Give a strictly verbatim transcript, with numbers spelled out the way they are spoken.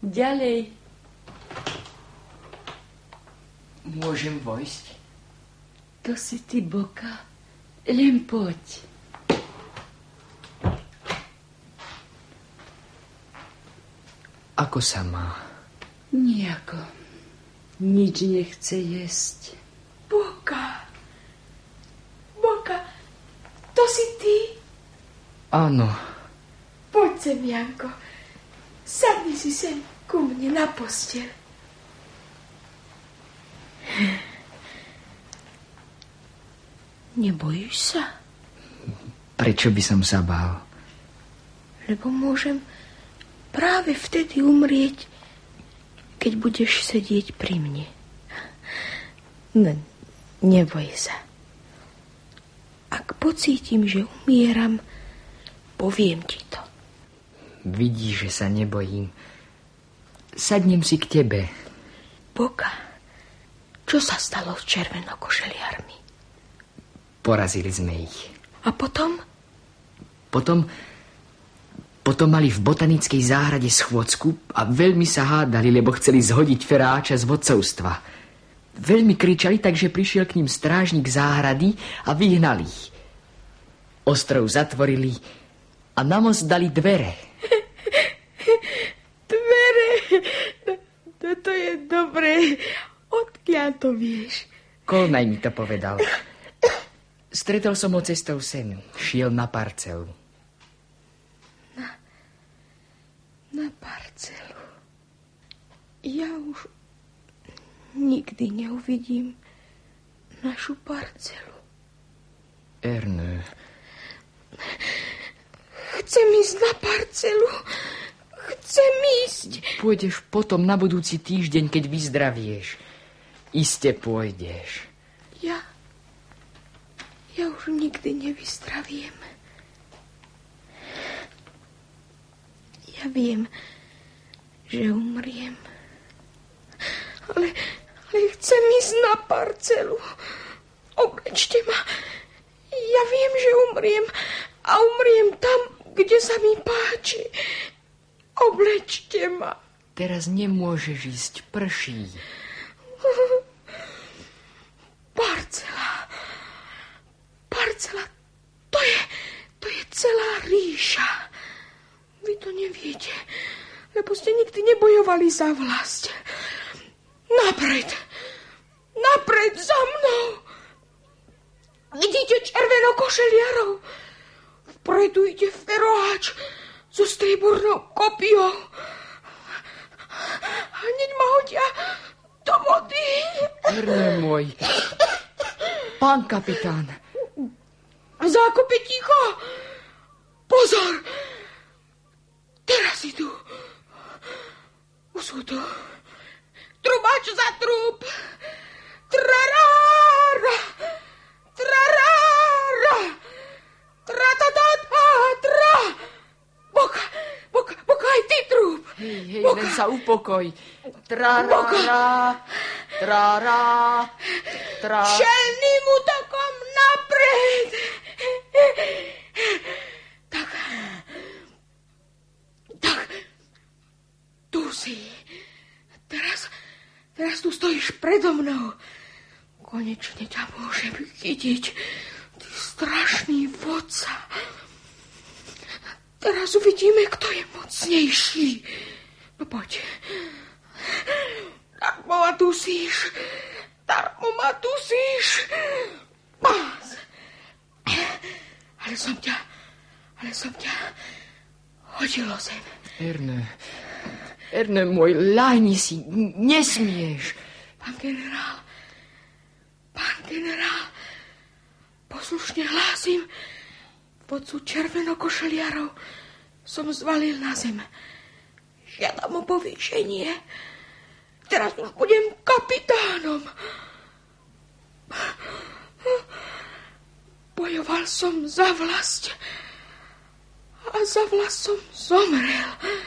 Ďalej. Môžem vojsť? To si ty, Boka. Len poď. Ako sa má? Nijako. Nič nechce jesť. Boka. Boka, to si ty? Áno. Poď sem, Janko. Sadni si sem ku mne na posteľ. Nebojíš sa? Prečo by som sa bál? Lebo môžem práve vtedy umrieť, keď budeš sedieť pri mne. No, neboj sa. Ak pocítim, že umieram, poviem ti to. Vidíš, že sa nebojím. Sadnem si k tebe. Boka, čo sa stalo s červenokošeliarmi? Porazili sme ich. A potom? Potom... Potom mali v botanickej záhrade schôdzku a veľmi sa hádali, lebo chceli zhodiť Feráča z vodcovstva. Veľmi kričali, takže prišiel k ním strážnik záhrady a vyhnal ich. Ostrov zatvorili a na most dali dvere. Dvere? No, to, to je dobré. Odkiaľ to vieš? Kolnaj mi to povedal. Stretol som ho cestou sem. Šiel na parcelu. Na, na parcelu. Ja už nikdy neuvidím našu parcelu. Erne. Chcem ísť na parcelu. Chcem ísť. Pôjdeš potom na budúci týždeň, keď vyzdravieš. Iste pôjdeš. Ja... Ja už nikdy nevyzdraviem. Ja viem, že umriem. Ale, ale chcem ísť na parcelu. Oblečte ma. Ja viem, že umriem. A umriem tam, kde sa mi páči. Oblečte ma. Teraz nemôžeš ísť, prší. Parcela. Parcela, to je, to je celá ríša. Vy to neviete, lebo ste nikdy nebojovali za vlast. Napred, napred za mnou. Vidíte červenokošeliarov? Vpredu ide Feráč so striebornou kopiou. Hneď ma hodia do vody. Erne môj, pán kapitán. V zákope ticho. Pozor. Teraz idú. Už sú tu. Trubač za trub. Trarára. Trarára. Tratatata. Tra. Boka. Boka. Boka, aj ty trub. Hej, hej, len sa upokoj. Trarára. Trará. Tra. Čelným útokom napred. Tak, tak, tu si. Teraz, teraz tu stojíš predo mnou. Konečne ťa môžem chytiť, ty strašný vodca. Teraz uvidíme, kto je mocnejší. No poď. Darmo ma dusíš, darmo ma dusíš. Pás. Ale som ťa, ale som ťa hodilo sem. Erne, Erne môj, ľahni si, nesmieš. Pán generál, pán generál, poslušne hlásim, vodcu červenokošeliarov som zvalil na zem. Žiadam o povýšenie. Teraz už budem kapitánom. Bojoval som za vlast a za vlast som zomrel.